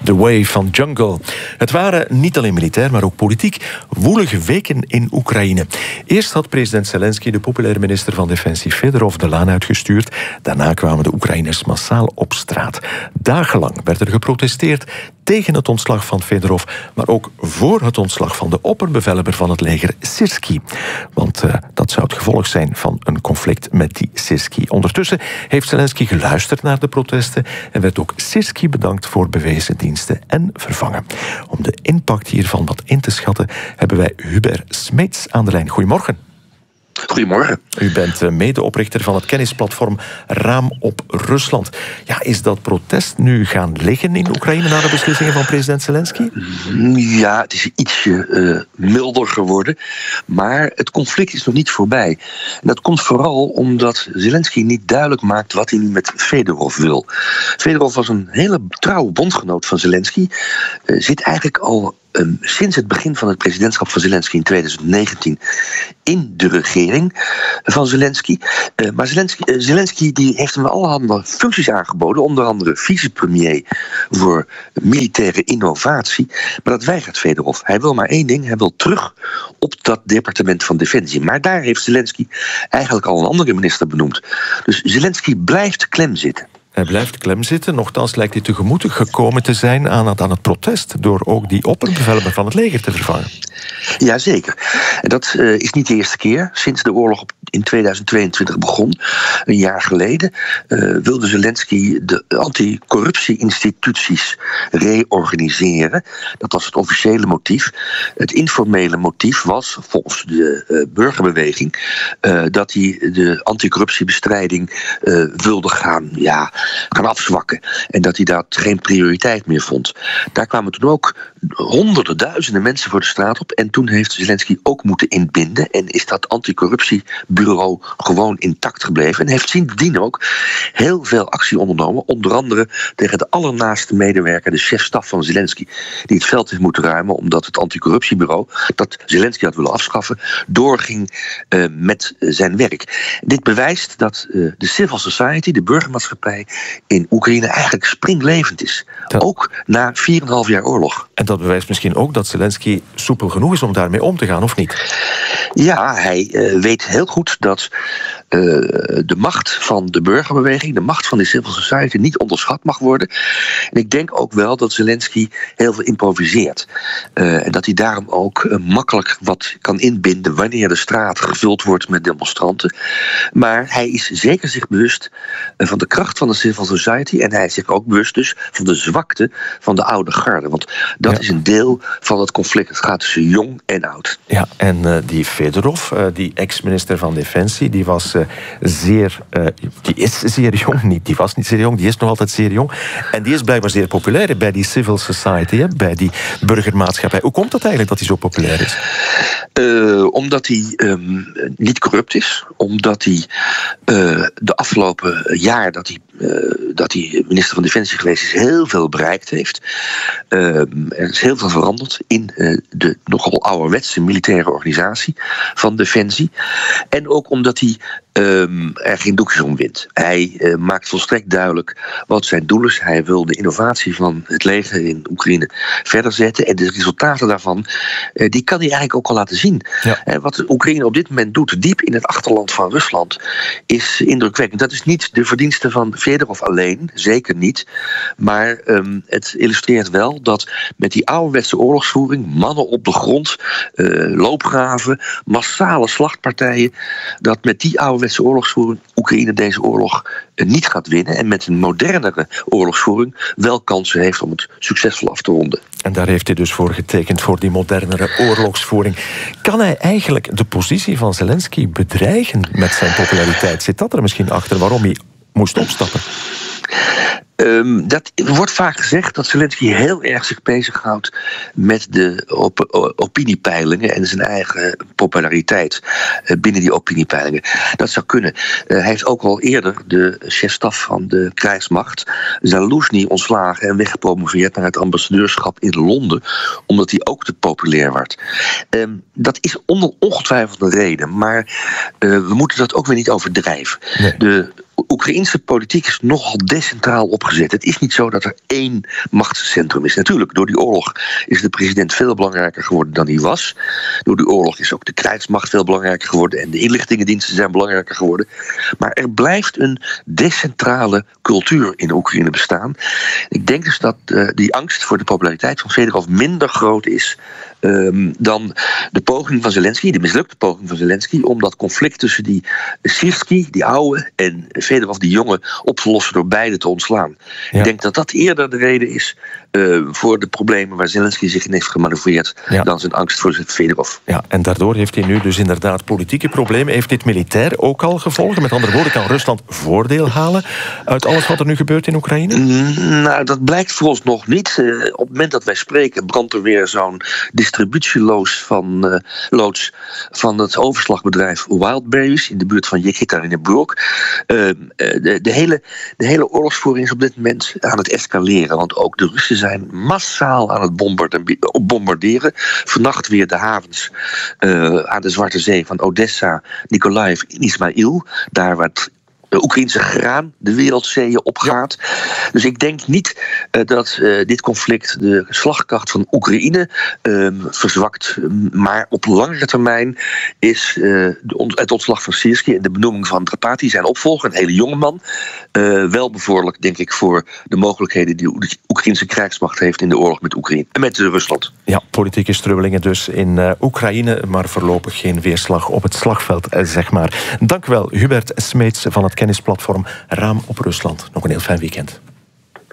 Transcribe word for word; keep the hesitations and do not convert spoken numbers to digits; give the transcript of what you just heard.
The Way van Jungle. Het waren niet alleen militair, maar ook politiek woelige weken in Oekraïne. Eerst had president Zelensky de populaire minister van Defensie Fedorov de laan uitgestuurd. Daarna kwamen de Oekraïners massaal op straat. Dagenlang werd er geprotesteerd tegen het ontslag van Fedorov, maar ook voor het ontslag van de opperbevelhebber van het leger, Syrskyi. Want uh, dat zou het gevolg zijn van een conflict met die Syrskyi. Ondertussen heeft Zelensky geluisterd naar de protesten en werd ook Syrskyi bedankt voor bewezen diensten en vervangen. Om de impact hiervan wat in te schatten hebben wij Hubert Smeets aan de lijn. Goedemorgen. Goedemorgen. U bent medeoprichter van het kennisplatform Raam op Rusland. Ja, is dat protest nu gaan liggen in Oekraïne na de beslissingen van president Zelensky? Ja, het is ietsje uh, milder geworden. Maar het conflict is nog niet voorbij. En dat komt vooral omdat Zelensky niet duidelijk maakt wat hij nu met Fedorov wil. Fedorov was een hele trouwe bondgenoot van Zelensky. Uh, zit eigenlijk al Um, sinds het begin van het presidentschap van Zelensky in twintig negentien in de regering van Zelensky. Uh, maar Zelensky, uh, Zelensky die heeft hem allerhande functies aangeboden, onder andere vicepremier voor militaire innovatie. Maar dat weigert Fedorov. Hij wil maar één ding, hij wil terug op dat departement van Defensie. Maar daar heeft Zelensky eigenlijk al een andere minister benoemd. Dus Zelensky blijft klem zitten. Hij blijft klem zitten. Nochtans lijkt hij tegemoet gekomen te zijn aan het, aan het protest door ook die opperbevelhebber van het leger te vervangen. Jazeker. En dat uh, is niet de eerste keer. Sinds de oorlog op, in tweeduizend tweeëntwintig begon, een jaar geleden, uh, wilde Zelensky de anticorruptie-instituties reorganiseren. Dat was het officiële motief. Het informele motief was, volgens de uh, burgerbeweging, uh, dat hij de anticorruptiebestrijding uh, wilde gaan, ja, gaan afzwakken. En dat hij dat geen prioriteit meer vond. Daar kwamen toen ook honderden, duizenden mensen voor de straat op. En toen heeft Zelensky ook moeten inbinden. En is dat anticorruptiebureau gewoon intact gebleven. En heeft sindsdien ook heel veel actie ondernomen. Onder andere tegen de allernaaste medewerker, de chef-staf van Zelensky, die het veld heeft moeten ruimen omdat het anticorruptiebureau, dat Zelensky had willen afschaffen, doorging uh, met uh, zijn werk. Dit bewijst dat uh, de civil society, de burgermaatschappij in Oekraïne eigenlijk springlevend is. Dat... Ook na vier en een half jaar oorlog. En dat bewijst misschien ook dat Zelensky soepel genoeg is om daarmee om te gaan, of niet? Ja, hij uh, weet heel goed dat uh, de macht van de burgerbeweging, de macht van de civil society niet onderschat mag worden. En ik denk ook wel dat Zelensky heel veel improviseert. Uh, en dat hij daarom ook uh, makkelijk wat kan inbinden wanneer de straat gevuld wordt met demonstranten. Maar hij is zeker zich bewust uh, van de kracht van de civil society. En hij is zich ook bewust dus van de zwakte van de oude garde. Want dat ja. is een deel van het conflict. Het gaat tussen jong en oud. Ja, en uh, die Fedorov, uh, die ex-minister van Defensie, die was uh, zeer... Uh, die is zeer jong, niet. Die was niet zeer jong, die is nog altijd zeer jong. En die is blijkbaar zeer populair bij die civil society, hè, bij die burgermaatschappij. Hoe komt dat eigenlijk dat hij zo populair is? Uh, omdat hij um, niet corrupt is. Omdat hij uh, de afgelopen jaar dat hij, uh, dat hij minister van Defensie geweest is, heel veel bereikt heeft. Uh, er is heel veel veranderd in uh, de nogal ouderwetse militaire organisatie van Defensie. En ook omdat hij Um, er geen doekjes om wint. Hij uh, maakt volstrekt duidelijk wat zijn doel is. Hij wil de innovatie van het leger in Oekraïne verder zetten. En de resultaten daarvan, uh, die kan hij eigenlijk ook al laten zien. Ja. Uh, wat Oekraïne op dit moment doet, diep in het achterland van Rusland, is indrukwekkend. Dat is niet de verdienste van Fedorov alleen, zeker niet. Maar um, het illustreert wel dat met die ouderwetse oorlogsvoering, mannen op de grond, uh, loopgraven, massale slachtpartijen, dat met die oude oorlogsvoering Oekraïne deze oorlog niet gaat winnen en met een modernere oorlogsvoering wel kansen heeft om het succesvol af te ronden. En daar heeft hij dus voor getekend, voor die modernere oorlogsvoering. Kan hij eigenlijk de positie van Zelensky bedreigen met zijn populariteit? Zit dat er misschien achter waarom hij moest opstappen? Um, dat wordt vaak gezegd dat Zelensky heel erg zich bezighoudt met de op, opiniepeilingen en zijn eigen populariteit uh, binnen die opiniepeilingen. Dat zou kunnen. Uh, hij heeft ook al eerder de chef-staf van de krijgsmacht, Zaluzhny, ontslagen en weggepromoveerd naar het ambassadeurschap in Londen, omdat hij ook te populair werd. Um, dat is on- ongetwijfeld een reden, maar uh, we moeten dat ook weer niet overdrijven. Nee. De Oekraïense politiek is nogal decentraal opgezet. Het is niet zo dat er één machtscentrum is. Natuurlijk, door die oorlog is de president veel belangrijker geworden dan hij was. Door die oorlog is ook de krijgsmacht veel belangrijker geworden en de inlichtingendiensten zijn belangrijker geworden. Maar er blijft een decentrale cultuur in Oekraïne bestaan. Ik denk dus dat uh, die angst voor de populariteit van Fedorov minder groot is Um, dan de poging van Zelensky, de mislukte poging van Zelensky, om dat conflict tussen die Syrski, die oude, en Fedorov, die jonge, op te lossen door beide te ontslaan. Ja. Ik denk dat dat eerder de reden is uh, voor de problemen waar Zelensky zich in heeft gemanoeuvreerd, ja. dan zijn angst voor Fedorov. Ja, en daardoor heeft hij nu dus inderdaad politieke problemen. Heeft dit militair ook al gevolgen? Met andere woorden, kan Rusland voordeel halen uit alles wat er nu gebeurt in Oekraïne? Mm, nou, dat blijkt vooralsnog niet. Uh, op het moment dat wij spreken, brandt er weer zo'n distributieloods van, uh, loods van het overslagbedrijf Wildberries in de buurt van Jekaterinburg. Uh, de, de, hele, de hele oorlogsvoering is op dit moment aan het escaleren, want ook de Russen zijn massaal aan het bombarderen. Vannacht weer de havens uh, aan de Zwarte Zee van Odessa, Nikolaev en Ismail, daar waar het de Oekraïnse graan de wereldzeeën opgaat. Ja. Dus ik denk niet uh, dat uh, dit conflict de slagkracht van Oekraïne uh, verzwakt. Maar op langere termijn is uh, de, het ontslag van Syrski en de benoeming van Drapati, zijn opvolger, een hele jonge man, uh, wel bevorderlijk, denk ik, voor de mogelijkheden die de Oekraïnse krijgsmacht heeft in de oorlog met Oekraïne en met uh, Rusland. Ja, politieke strubbelingen dus in uh, Oekraïne, maar voorlopig geen weerslag op het slagveld, uh, zeg maar. Dank u wel, Hubert Smeets van het kennisplatform Raam op Rusland. Nog een heel fijn weekend.